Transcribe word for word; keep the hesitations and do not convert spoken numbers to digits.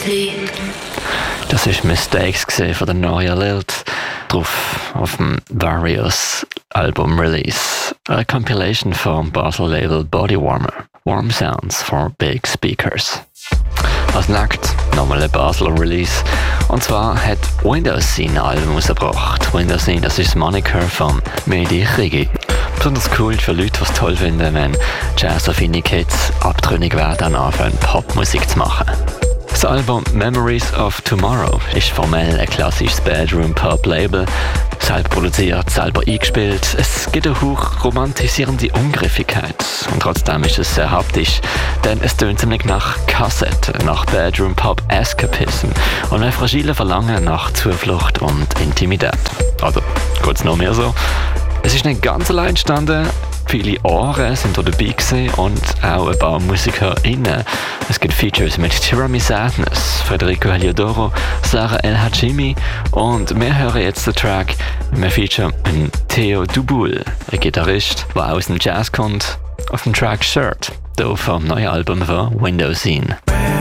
Das ist Mistakes von der Noia Lilt, drauf auf dem Various Album Release, eine Compilation vom Basel Label Body Warmer, Warm Sounds for Big Speakers. Als nächstes nochmal ein Basler Release, und zwar hat Windows Scene ein Album rausgebracht. Windows Scene, das ist das Moniker von Mehdi Chigi. Besonders cool für Leute, die es toll finden, wenn Jazz-affine Kids abtrünnig werden und anfangen Popmusik zu machen. Das Album Memories of Tomorrow ist formell ein klassisches Bedroom-Pop-Label, selber produziert, selber eingespielt. Es gibt eine hoch romantisierende Ungriffigkeit und trotzdem ist es sehr haptisch, denn es tönt ziemlich nach Kassette, nach Bedroom-Pop-Escapism und ein fragiles Verlangen nach Zuflucht und Intimität. Also, geht's noch mehr so? Es ist nicht ganz allein entstanden. Viele Ohren sind dabei gewesen und auch ein paar MusikerInnen. Es gibt Features mit Tirami Sadness, Federico Heliodoro, Sarah El Hajimi und wir hören jetzt den Track mit einem Feature mit Theo Duboul, ein Gitarrist, der aus dem Jazz kommt, auf dem Track Shirt, hier vom neuen Album von Windows Scene.